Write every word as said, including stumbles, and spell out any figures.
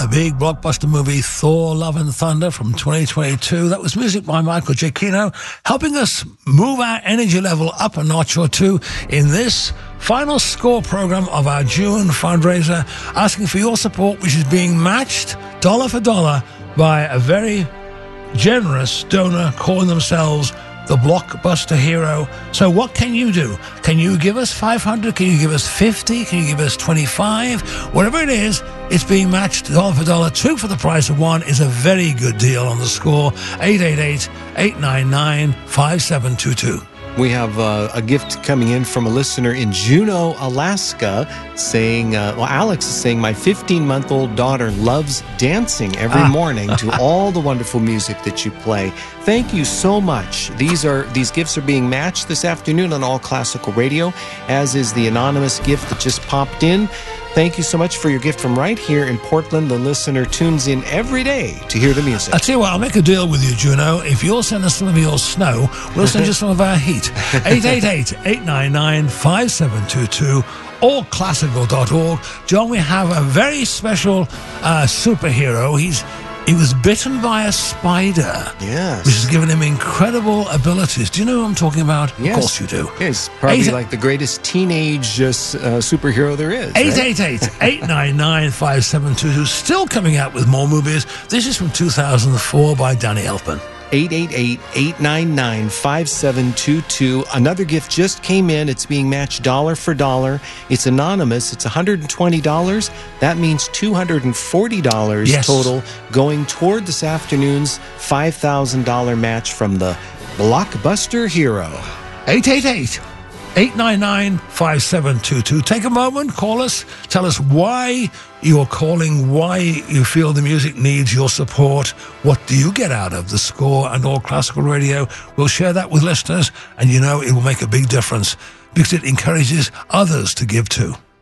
a big blockbuster movie, Thor Love and Thunder from twenty twenty-two. That was music by Michael Giacchino, helping us move our energy level up a notch or two in this final score program of our June fundraiser, asking for your support, which is being matched dollar for dollar by a very generous donor calling themselves the Blockbuster Hero. So what can you do? Can you give us five hundred? Can you give us fifty? Can you give us twenty-five? Whatever it is, it's being matched dollar for dollar. Two for the price of one is a very good deal on the score. eight eight eight, eight nine nine, five seven two two. We have uh, a gift coming in from a listener in Juneau, Alaska, saying, uh, well, Alex is saying, my fifteen-month-old daughter loves dancing every ah. morning to all the wonderful music that you play. Thank you so much. These are these gifts are being matched this afternoon on All Classical Radio, as is the anonymous gift that just popped in. Thank you so much for your gift from right here in Portland. The listener tunes in every day to hear the music. I'll tell you what, I'll make a deal with you, Juno. If you'll send us some of your snow, we'll send you some of our heat. eight eight eight, eight nine nine, five seven two two, all classical dot org. John, we have a very special uh, superhero. He's He was bitten by a spider. Yes. Which has given him incredible abilities. Do you know who I'm talking about? Yes. Of course you do. Yeah, he's probably eight, like the greatest teenage uh, uh, superhero there is. eight eight eight, eight nine nine, five seven two two. Still coming out with more movies. This is from two thousand four by Danny Elfman. eight eight eight, eight nine nine, five seven two two. Another gift just came in. It's being matched dollar for dollar. It's anonymous. It's one hundred twenty dollars. That means two hundred forty dollars yes. total going toward this afternoon's five thousand dollars match from the Blockbuster Hero. eight eight eight, eight nine nine, five seven two two. Take a moment, call us, tell us why you're calling, why you feel the music needs your support. What do you get out of the score and All Classical Radio? We'll share that with listeners, and you know it will make a big difference because it encourages others to give too.